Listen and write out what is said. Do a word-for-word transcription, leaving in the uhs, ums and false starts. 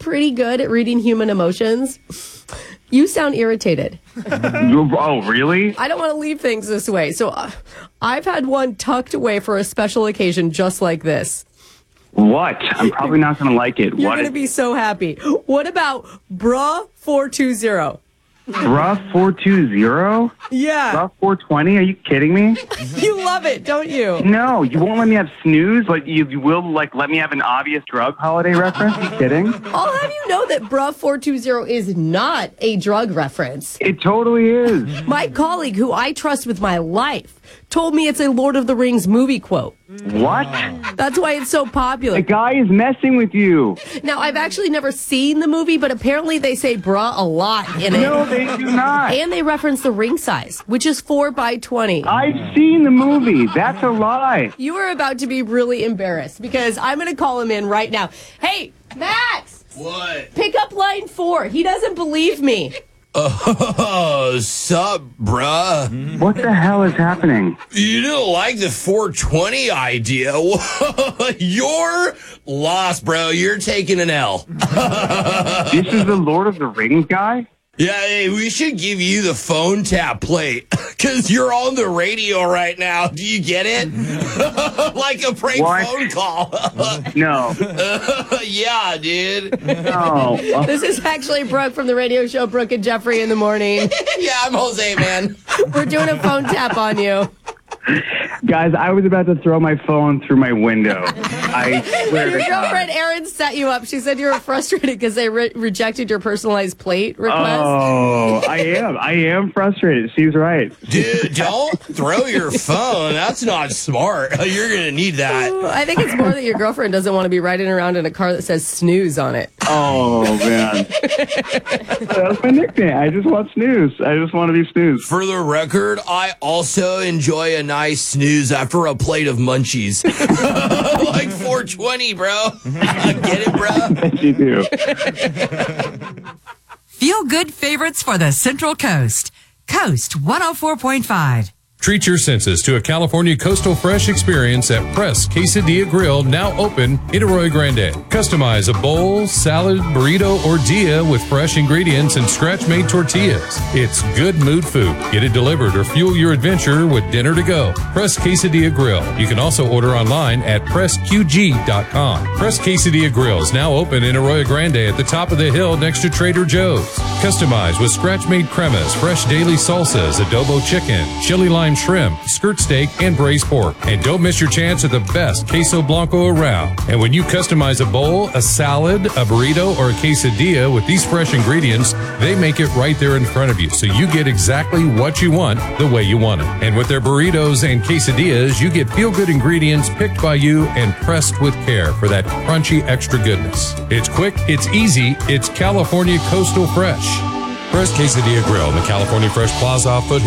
pretty good at reading human emotions. You sound irritated. Oh, really? I don't want to leave things this way. So uh, I've had one tucked away for a special occasion just like this. What? I'm probably not going to like it. You're what going to is- be so happy. What about Bruh four two zero? Bruh four two zero? Yeah. Bruh four twenty? Are you kidding me? You love it, don't you? No, you won't let me have snooze, but you, you will like let me have an obvious drug holiday reference? Are you kidding? I'll have you know that Bruh four two zero is not a drug reference. It totally is. My colleague, who I trust with my life, told me it's a Lord of the Rings movie quote. What? That's why it's so popular. The guy is messing with you. Now, I've actually never seen the movie, but apparently they say bruh a lot in it. No, they do not. And they reference the ring size, which is four by twenty. I've seen the movie. That's a lie. You are about to be really embarrassed because I'm going to call him in right now. Hey, Max! What? Pick up line four. He doesn't believe me. Oh, sup, bruh? What the hell is happening? You don't like the four twenty idea? You're lost, bro. You're taking an L. This is the Lord of the Rings guy? Yeah, hey, we should give you the phone tap plate because you're on the radio right now. Do you get it? Like a prank What? phone call. No. Yeah, dude. No. This is actually Brooke from the radio show Brooke and Jeffrey in the Morning. Yeah, I'm Jose, man. We're doing a phone tap on you. Guys, I was about to throw my phone through my window. I swear Your to God. girlfriend Erin set you up. She said you were frustrated because they re- rejected your personalized plate request. Oh, I am. I am frustrated. She's right. Dude, don't throw your phone. That's not smart. You're going to need that. I think it's more that your girlfriend doesn't want to be riding around in a car that says snooze on it. Oh, man. That's my nickname. I just want snooze. I just want to be snooze. For the record, I also enjoy a nice snooze after a plate of munchies. Like four twenty, bro. Get it, bro? You do. Feel good favorites for the Central Coast. Coast one oh four point five. Treat your senses to a California Coastal Fresh experience at Press Quesadilla Grill, now open in Arroyo Grande. Customize a bowl, salad, burrito, or dia with fresh ingredients and scratch-made tortillas. It's good mood food. Get it delivered or fuel your adventure with dinner to go. Press Quesadilla Grill. You can also order online at press q g dot com. Press Quesadilla Grill is now open in Arroyo Grande at the top of the hill next to Trader Joe's. Customize with scratch-made cremas, fresh daily salsas, adobo chicken, chili lime shrimp, skirt steak, and braised pork. And don't miss your chance at the best queso blanco around. And when you customize a bowl, a salad, a burrito, or a quesadilla with these fresh ingredients, they make it right there in front of you, so you get exactly what you want the way you want it. And with their burritos and quesadillas, you get feel-good ingredients picked by you and pressed with care for that crunchy extra goodness. It's quick, it's easy, it's California Coastal Fresh. Press Quesadilla Grill in the California Fresh Plaza, Foothill